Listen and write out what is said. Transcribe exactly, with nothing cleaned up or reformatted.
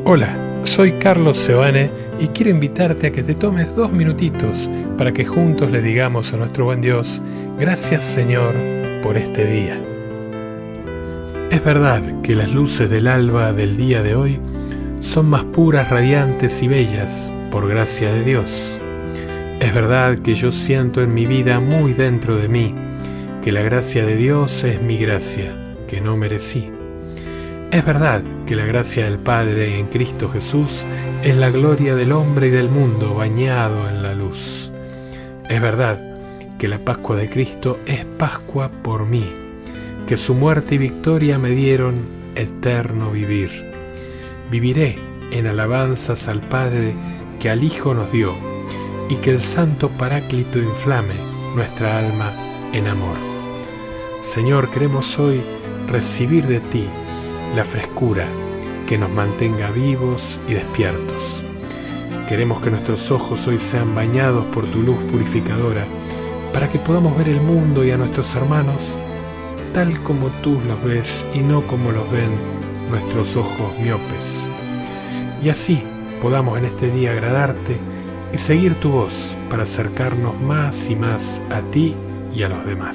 Hola, soy Carlos Sebane y quiero invitarte a que te tomes dos minutitos para que juntos le digamos a nuestro buen Dios, gracias Señor por este día. Es verdad que las luces del alba del día de hoy son más puras, radiantes y bellas por gracia de Dios. Es verdad que yo siento en mi vida muy dentro de mí que la gracia de Dios es mi gracia, que no merecí. Es verdad que la gracia del Padre en Cristo Jesús es la gloria del hombre y del mundo bañado en la luz. Es verdad que la Pascua de Cristo es Pascua por mí, que su muerte y victoria me dieron eterno vivir. Viviré en alabanzas al Padre que al Hijo nos dio y que el Santo Paráclito inflame nuestra alma en amor. Señor, queremos hoy recibir de ti la frescura que nos mantenga vivos y despiertos. Queremos que nuestros ojos hoy sean bañados por tu luz purificadora para que podamos ver el mundo y a nuestros hermanos tal como tú los ves y no como los ven nuestros ojos miopes. Y así podamos en este día agradarte y seguir tu voz para acercarnos más y más a ti y a los demás.